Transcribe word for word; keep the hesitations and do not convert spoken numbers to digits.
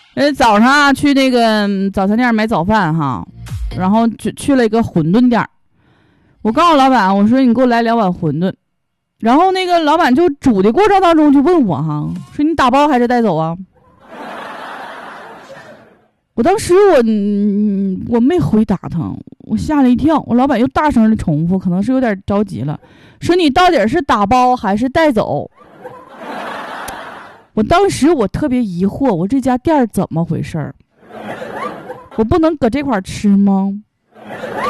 呃，早上啊去那个早餐店买早饭哈，然后去去了一个馄饨店，我告诉老板，我说你给我来两碗馄饨，然后那个老板就煮的过程当中就问我哈，说你打包还是带走啊？我当时我嗯我没回答他，我吓了一跳。我老板又大声的重复，可能是有点着急了，说你到底是打包还是带走？我当时我特别疑惑，我这家店怎么回事儿？我不能搁这块吃吗？